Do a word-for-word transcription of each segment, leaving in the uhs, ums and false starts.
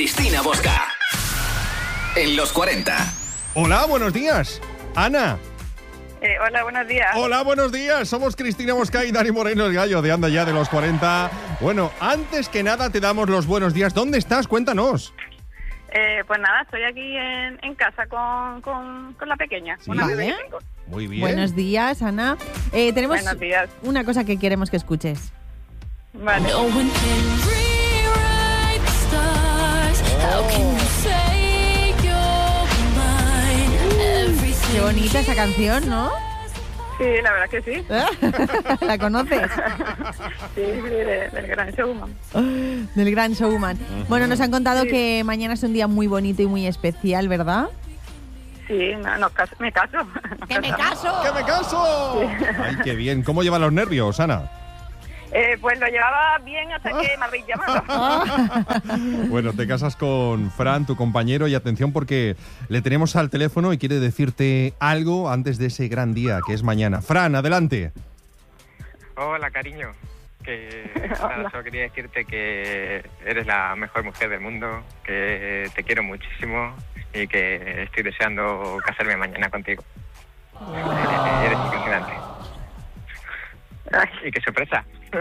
Cristina Bosca. En los cuarenta. Hola, buenos días. Ana. Eh, hola, buenos días. Hola, buenos días. Somos Cristina Bosca y Dani Moreno, el gallo de Anda Ya de los cuarenta. Bueno, antes que nada te damos los buenos días. ¿Dónde estás? Cuéntanos. Eh, pues nada, estoy aquí en, en casa con, con, con la pequeña. Sí. Una bebé Vale. que tengo. Muy bien. Buenos días, Ana. Eh, tenemos Buenos días. una cosa que queremos que escuches. Vale. No one can rewrite the stars. How can you say you're mine? Everything. Qué bonita esa canción, ¿no? Sí, la verdad que sí. ¿La conoces? Sí, sí, de- del gran showman. Del Gran Showman. Bueno, nos han contado Sí. que mañana es un día muy bonito y muy especial, ¿verdad? Sí, no, no, cas- me caso. Nos ¡Que me casamos. caso! ¡Que me caso! Ay, qué bien. ¿Cómo llevan los nervios, Ana? Eh, pues lo llevaba bien hasta que me habéis llamado. Bueno, te casas con Fran, tu compañero, y atención porque le tenemos al teléfono y quiere decirte algo antes de ese gran día que es mañana. Fran, adelante. Hola, cariño. Que nada, solo quería decirte que eres la mejor mujer del mundo, que te quiero muchísimo y que estoy deseando casarme mañana contigo. Eh, Eres impresionante. Ay, Y qué sorpresa.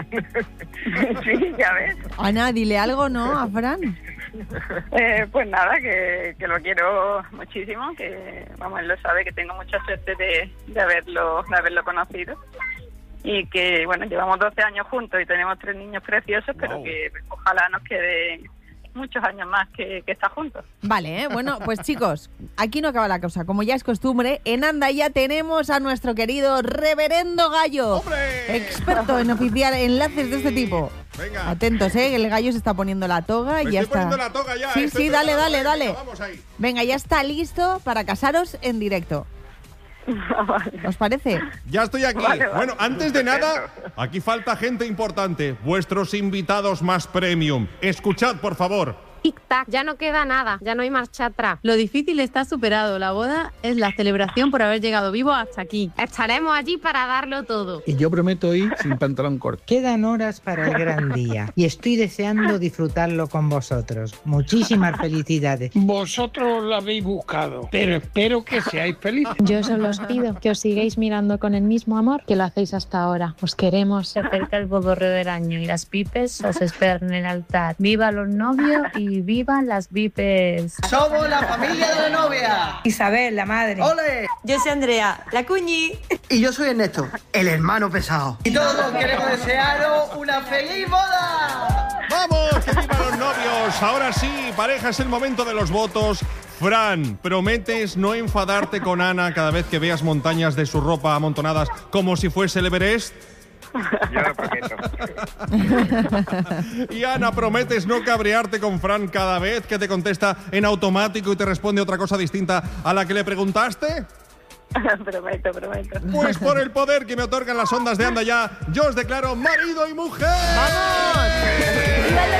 sí, ya ves. Ana, dile algo, ¿no? A Fran. Eh, pues nada, que, que lo quiero muchísimo, que vamos, él lo sabe, que tengo mucha suerte de, de haberlo de haberlo conocido y que, bueno, llevamos doce años juntos y tenemos tres niños preciosos, pero Wow. que ojalá nos quede muchos años más que, que estar juntos. Vale, ¿eh? Bueno, pues chicos, aquí no acaba la cosa. Como ya es costumbre, en Anda Ya tenemos a nuestro querido Reverendo Gallo. ¡Hombre! Experto en oficiar enlaces de este tipo. Venga. Atentos, ¿eh? Que el gallo se está poniendo la toga y Me ya estoy está. poniendo la toga ya. Sí, estoy sí, dale, preparado. dale, Venga, dale. Vamos ahí. Venga, ya está listo para casaros en directo. ¿Os parece? Ya estoy aquí. Vale, vale. Bueno, antes de nada, aquí falta gente importante. Vuestros invitados más premium. Escuchad, por favor. Tic-tac, ya no queda nada, ya no hay marcha atrás. Lo difícil está superado. La boda es la celebración por haber llegado vivo hasta aquí. Estaremos allí para darlo todo. Y yo prometo ir sin pantalón corto. Quedan horas para el gran día y estoy deseando disfrutarlo con vosotros. Muchísimas felicidades. Vosotros lo habéis buscado, pero espero que seáis felices. Yo solo os pido que os sigáis mirando con el mismo amor que lo hacéis hasta ahora. Os queremos. Se acerca el bodorreo del año y las pipes os esperan en el altar. ¡Viva los novios y vivan las vipes! ¡Somos la familia de la novia! Isabel, la madre. ¡Ole! Yo soy Andrea, la cuñi. Y yo soy Ernesto, el hermano pesado. Y todos queremos desearos una feliz boda. ¡Vamos! ¡Que vivan los novios! Ahora sí, pareja, es el momento de los votos. Fran, ¿prometes no enfadarte con Ana cada vez que veas montañas de su ropa amontonadas como si fuese el Everest? Yo lo prometo. Y Ana, ¿prometes no cabrearte con Fran cada vez que te contesta en automático y te responde otra cosa distinta a la que le preguntaste? prometo, prometo. Pues por el poder que me otorgan las ondas de Anda Ya, yo os declaro marido y mujer. ¡Vamos! ¡Viva el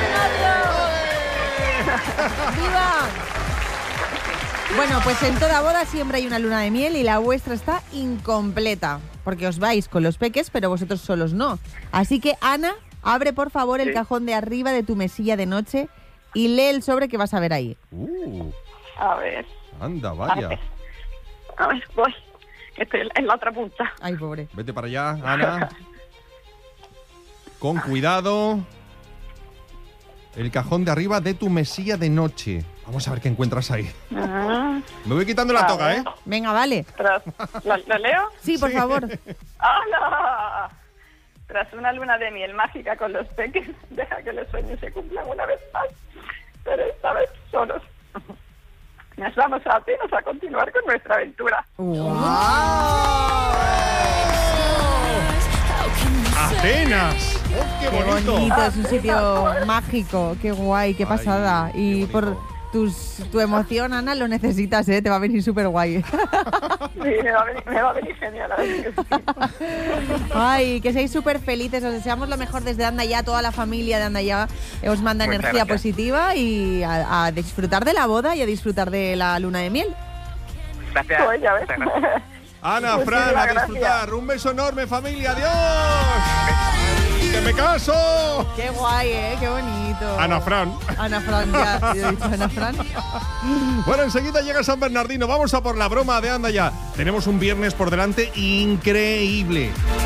novio! ¡Viva! Bueno, pues en toda boda siempre hay una luna de miel y la vuestra está incompleta, porque os vais con los peques, pero vosotros solos no. Así que, Ana, abre por favor el Sí. cajón de arriba de tu mesilla de noche y lee el sobre que vas a ver ahí. Uh, A ver, anda, a vaya. ver, a ver, voy. Estoy en la otra punta. Ay, pobre. Vete para allá, Ana. Con cuidado. El cajón de arriba de tu mesilla de noche. Vamos a ver qué encuentras ahí. Ah, Me voy quitando la A toga, ver. ¿eh? Venga, vale. tras, ¿lo, lo leo? Sí, por favor. ¡Hala! Tras una luna de miel mágica con los peques, deja que los sueños se cumplan una vez más, pero esta vez solos. Nos vamos a Atenas a continuar con nuestra aventura. ¡Atenas! ¡Oh, qué Qué bonito! bonito, es un sitio mágico, qué guay, qué Ay, pasada. qué Y bonito. por tus, tu emoción, Ana, lo necesitas, ¿eh? Te va a venir súper guay. Sí, me va a venir, me va a venir genial. A ver, que sí. Ay, que seáis súper felices, os deseamos lo mejor desde Anda Ya, toda la familia de Anda Ya os manda Muchas energía gracias. positiva y a, a disfrutar de la boda y a disfrutar de la luna de miel. Gracias. Pues ya ves. Muchas gracias. Ana, Muchísimas Fran, a gracias. disfrutar. Un beso enorme, familia. ¡Adiós! ¡Que me caso! Qué guay, ¿eh? Qué bonito. Ana Fran. Ana Fran, ya. ¿Yo he dicho Ana Fran? Bueno, enseguida llega San Bernardino. Vamos a por la broma de Anda Ya. Tenemos un viernes por delante increíble.